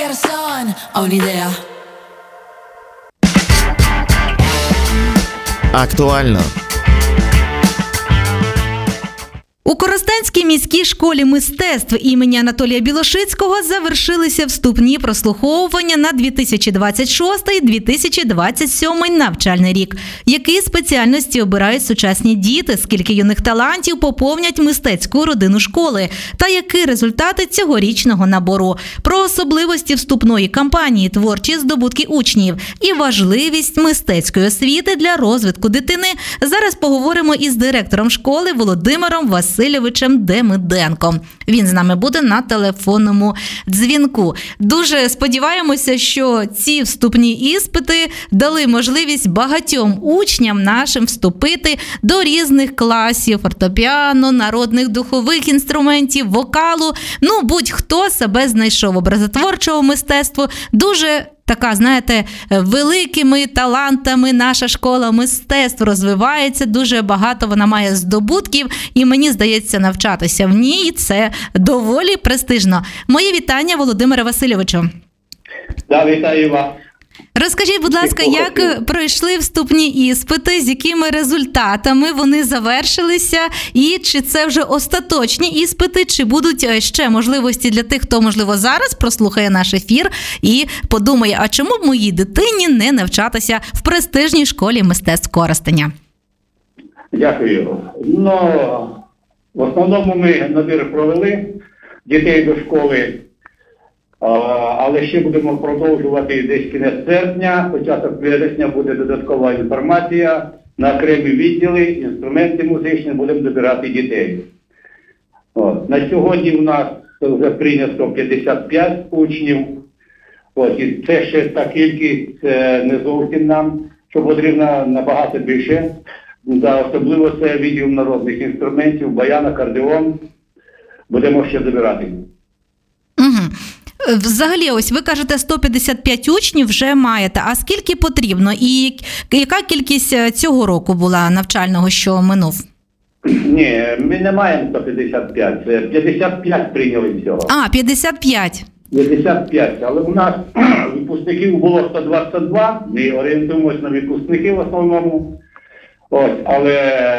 Херсон, ho un'idea. Актуально. У Коростенській міській школі мистецтв імені Анатолія Білошицького завершилися вступні прослуховування на 2026-2027 навчальний рік. Які спеціальності обирають сучасні діти, скільки юних талантів поповнять мистецьку родину школи та які результати цьогорічного набору. Про особливості вступної кампанії, творчі здобутки учнів і важливість мистецької освіти для розвитку дитини зараз поговоримо із директором школи Володимиром Васильовичем Демиденком. Він з нами буде на телефонному дзвінку. Дуже сподіваємося, що ці вступні іспити дали можливість багатьом учням нашим вступити до різних класів фортепіано, народних духових інструментів, вокалу. Будь-хто себе знайшов. Образотворчого мистецтва дуже така, знаєте, великими талантами наша школа мистецтв розвивається, дуже багато вона має здобутків, і мені здається, навчатися в ній це доволі престижно. Моє вітання, Володимире Васильовичу. Да, вітаю вас. Розкажіть, будь ласка, як пройшли вступні іспити, з якими результатами вони завершилися, і чи це вже остаточні іспити, чи будуть ще можливості для тих, хто, можливо, зараз прослухає наш ефір і подумає, а чому б моїй дитині не навчатися в престижній школі мистецтв Коростеня? Дякую. В основному ми набір провели дітей до школи, але ще будемо продовжувати десь кінець серпня, початок вересня буде додаткова інформація, на окремі відділи, інструменти музичні, будемо добирати дітей. На сьогодні у нас вже прийнято 55 учнів, і це ще та кількість не зовсім нам, що потрібно набагато більше. Особливо це відділ народних інструментів, баян, акордеон, будемо ще добирати. Взагалі, ось ви кажете, 155 учнів вже маєте. А скільки потрібно? І яка кількість цього року була навчального, що минув? Ні, ми не маємо 155. Це 55 прийняли всього. 55. 55. Але у нас випускників було 122. Ми орієнтуємося на випускників в основному. Але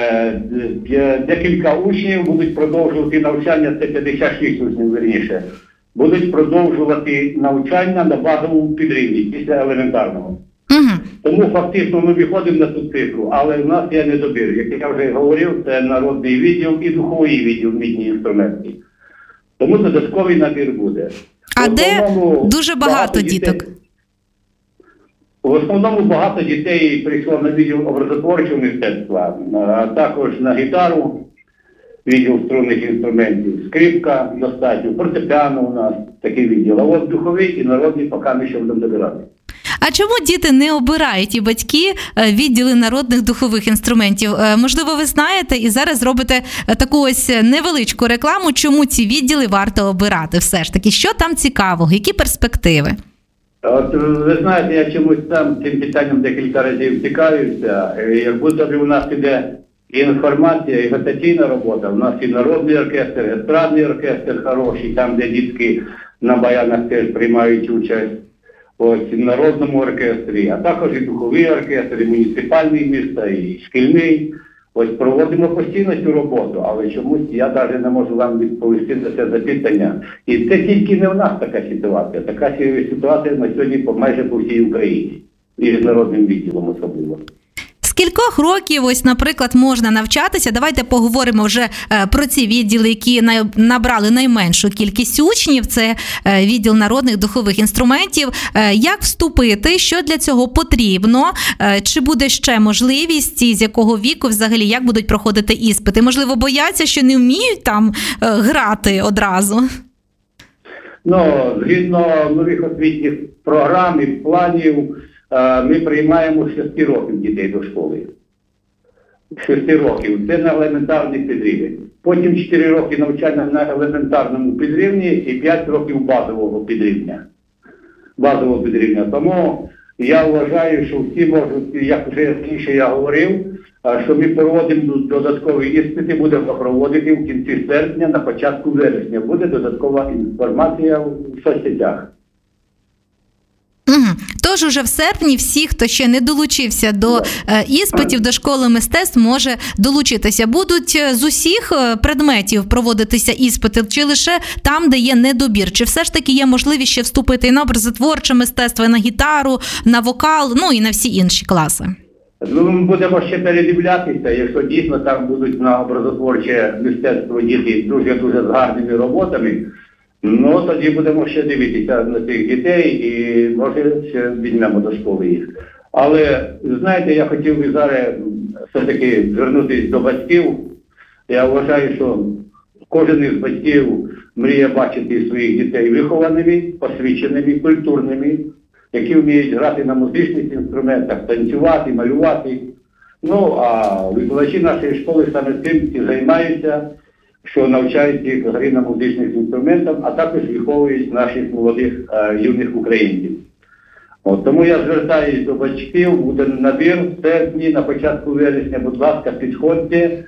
декілька учнів будуть продовжувати навчання, це 56 учнів, верніше. Будуть продовжувати навчання на базовому підрівні після елементарного. Тому фактично ми виходимо на цю цифру, але в нас є недобір. Як я вже говорив, це народний відділ і духовий відділ мідні інструменти. Тому додатковий набір буде. А де дуже багато діток? В основному багато дітей прийшло на відділ образотворчого мистецтва, а також на гітару, відділ струнних інструментів, скрипка достатньо, фортепіано у нас такий відділ. А от духовий і народний поки ми ще будемо добирати. А чому діти не обирають, і батьки, відділи народних духових інструментів? Можливо, ви знаєте і зараз робите таку ось невеличку рекламу, чому ці відділи варто обирати все ж таки? Що там цікавого? Які перспективи? Ви знаєте, я чомусь там цим питанням декілька разів цікавився. Як будто у нас іде інформація, і агітаційна робота. У нас і народний оркестр, естрадний оркестр хороший, там, де дітки на баянах теж приймають участь. І в народному оркестрі, а також і духовий оркестр, і муніципальний міста, і шкільний. Проводимо постійно цю роботу, але чомусь я навіть не можу вам відповісти на це запитання. І це тільки не в нас така ситуація. Така ситуація на сьогодні майже по всій Україні. І з народним відділом особливо. З кількох років, ось, наприклад, можна навчатися? Давайте поговоримо вже про ці відділи, які набрали найменшу кількість учнів. Це відділ народних духових інструментів. Як вступити? Що для цього потрібно? Чи буде ще можливість? І з якого віку взагалі? Як будуть проходити іспити? Можливо, бояться, що не вміють там грати одразу? Згідно нових освітніх програм і планів, ми приймаємо з 6 років дітей до школи. 6 років. Це на елементарний підрівень. Потім 4 роки навчання на елементарному підрівні і 5 років базового підрівня. Тому я вважаю, що всі можуть, як вже раніше я говорив, що ми проводимо додаткові іспити, будемо проводити в кінці серпня, на початку вересня. Буде додаткова інформація в соцсетях. Тож уже в серпні всі, хто ще не долучився до іспитів до школи мистецтв, може долучитися. Будуть з усіх предметів проводитися іспити, чи лише там, де є недобір? Чи все ж таки є можливість ще вступити і на образотворче мистецтво, і на гітару, на вокал, ну і на всі інші класи? Ну, ми будемо ще передивлятися, якщо дійсно там будуть на образотворче мистецтво діти дуже-дуже з гарними роботами, ну, тоді будемо ще дивитися на цих дітей і, може, ще візьмемо до школи їх. Але, знаєте, я хотів би зараз все-таки звернутися до батьків. Я вважаю, що кожен із батьків мріє бачити своїх дітей вихованими, освіченими, культурними, які вміють грати на музичних інструментах, танцювати, малювати. Ну, а викладачі нашої школи саме тим і займаються, що навчають їх гри на музичних інструментах, а також виховують наших молодих юних українців. От, тому я звертаюсь до батьків, буде набір в серпні, на початку вересня, будь ласка, підходьте.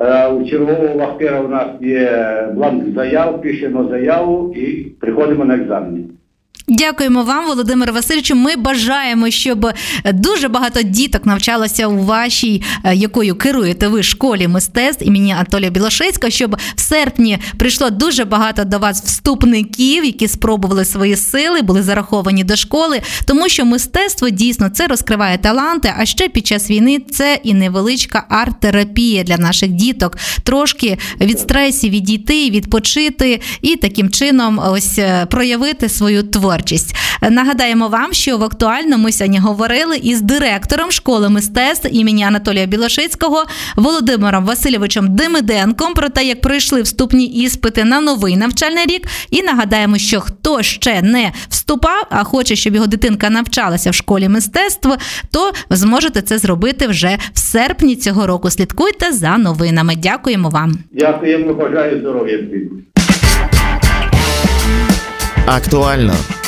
У чергового вахтера у нас є бланк заяв, пишемо заяву і приходимо на екзамени. Дякуємо вам, Володимир Васильовичу. Ми бажаємо, щоб дуже багато діток навчалося у вашій, якою керуєте ви, школі мистецтв імені Анатолія Білошицького, щоб в серпні прийшло дуже багато до вас вступників, які спробували свої сили, були зараховані до школи, тому що мистецтво дійсно це розкриває таланти, а ще під час війни це і невеличка арт-терапія для наших діток. Трошки від стресів відійти, відпочити і таким чином ось проявити свою творчість. Нагадаємо вам, що в «Актуально» ми сьогодні говорили із директором школи мистецтв імені Анатолія Білошицького Володимиром Васильовичем Демиденком про те, як пройшли вступні іспити на новий навчальний рік. І нагадаємо, що хто ще не вступав, а хоче, щоб його дитинка навчалася в школі мистецтв, то зможете це зробити вже в серпні цього року. Слідкуйте за новинами. Дякуємо вам. Дякуємо, бажаю здоров'я всім. Актуально.